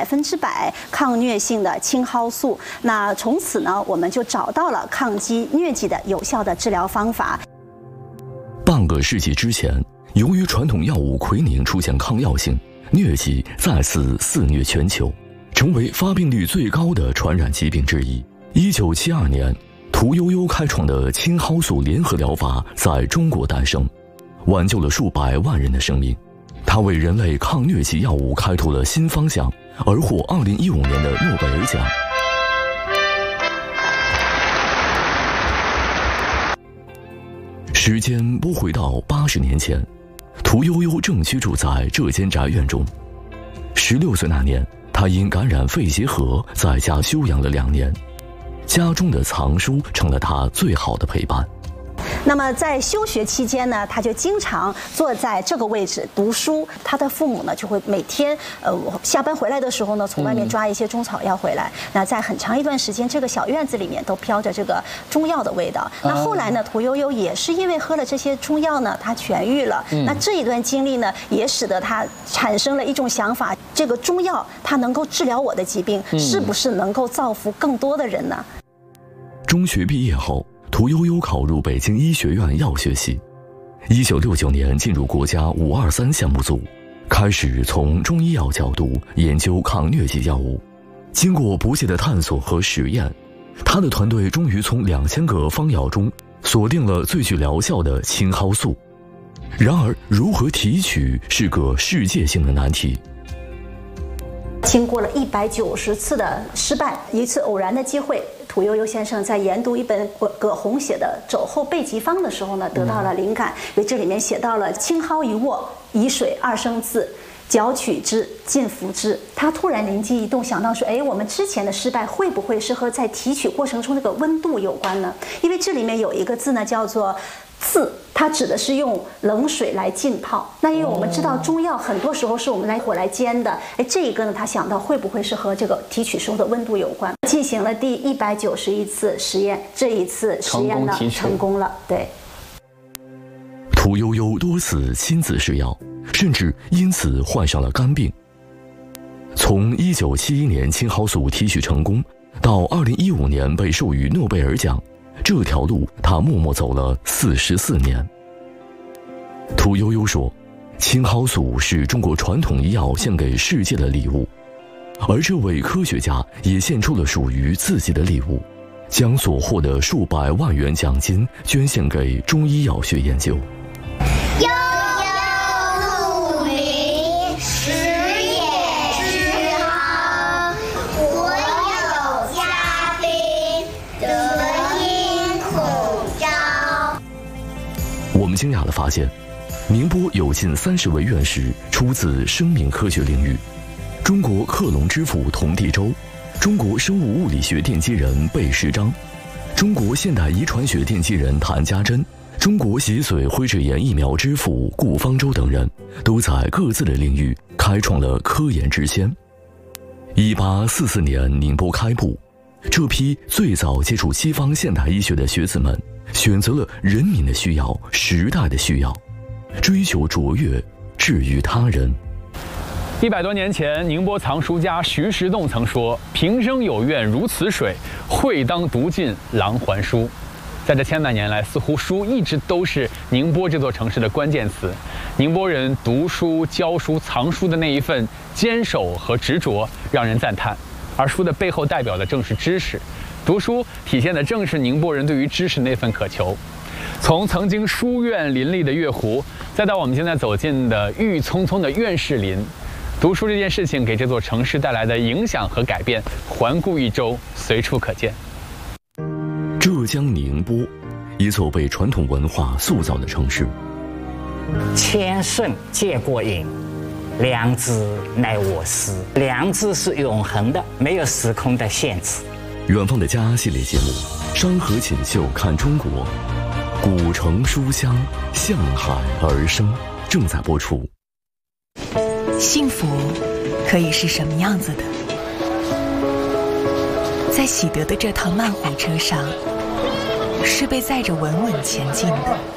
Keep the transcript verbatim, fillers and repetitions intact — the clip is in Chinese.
分之百抗疟性的青蒿素。那从此呢，我们就找到了抗击疟疾的有效的治疗方法。 半个世纪之前，由于传统药物奎宁出现抗药性，疟疾再次肆虐全球，成为发病率最高的传染疾病之一。一九七二年，屠呦呦开创的青蒿素联合疗法在中国诞生，挽救了数百万人的生命。它为人类抗疟疾药物开拓了新方向，而获二零一五年的诺贝尔奖。时间拨回到八十年前，屠呦呦正居住在这间宅院中。十六岁那年，她因感染肺结核在家休养了两年，家中的藏书成了她最好的陪伴。 那么在休学期间呢，他就经常坐在这个位置读书。他的父母呢，就会每天呃下班回来的时候呢，从外面抓一些中草药回来。那在很长一段时间，这个小院子里面都飘着这个中药的味道。那后来呢，屠呦呦也是因为喝了这些中药呢，她痊愈了。那这一段经历呢，也使得她产生了一种想法：这个中药它能够治疗我的疾病，是不是能够造福更多的人呢？ 中学毕业后，屠呦呦考入北京医学院药学系。一九六九年进入国家五二三项目组，开始从中医药角度研究抗疟疾药物。经过不懈的探索和实验，他的团队终于从两千个方药中锁定了最具疗效的青蒿素。然而，如何提取是个世界性的难题。 经过了一百九十次的失败，一次偶然的机会，屠呦呦先生在研读一本葛洪写的《肘后备急方》的时候呢，得到了灵感，因为这里面写到了青蒿一握，以水二升渍，绞取之，尽服之。他突然灵机一动，想到说，哎，我们之前的失败会不会是和在提取过程中那个温度有关呢？因为这里面有一个字呢，叫做渍，它指的是用冷水来浸泡。那因为我们知道中药很多时候是我们来火来煎的，哎，这一个呢，他想到会不会是和这个提取时候的温度有关？进行了第一百九十一次实验，这一次实验呢成功了。对。 屠呦呦多次亲自试药，甚至因此患上了肝病。从一九七一年青蒿素提取成功，到二零一五年被授予诺贝尔奖，这条路他默默走了四十四年。屠呦呦说，青蒿素是中国传统医药献给世界的礼物，而这位科学家也献出了属于自己的礼物，将所获的数百万元奖金捐献给中医药学研究。 悠悠鹿鸣，食野之蒿。我有嘉宾，得因口招。 我们惊讶地发现，宁波有近三十位院士出自生命科学领域。中国克隆之父童第周，中国生物物理学奠基人贝世章，中国现代遗传学奠基人谭家珍，中国脊髓灰质炎疫苗之父顾方舟等人，都在各自的领域开创了科研之先。一八四四年宁波开埠，这批最早接触西方现代医学的学子们，选择了人民的需要、时代的需要，追求卓越，治愈他人。 一百多年前，宁波藏书家徐石栋曾说：“平生有愿如此水，会当读尽琅环书。”在这千百年来，似乎书一直都是宁波这座城市的关键词。宁波人读书、教书、藏书的那一份坚守和执着，让人赞叹。而书的背后代表的正是知识，读书体现的正是宁波人对于知识那份渴求。从曾经书院林立的月湖，再到我们现在走进的郁郁葱葱的院士林。读书这件事情给这座城市带来的影响和改变，环顾一周，随处可见。 浙江宁波，一座被传统文化塑造的城市。 千圣借过引，良知乃我师。良知是永恒的，没有时空的限制。 远方的家系列节目《山河锦绣看中国》，古城书香，向海而生，正在播出。 幸福可以是什么样子的？在喜得的这趟慢火车上，是被载着稳稳前进的，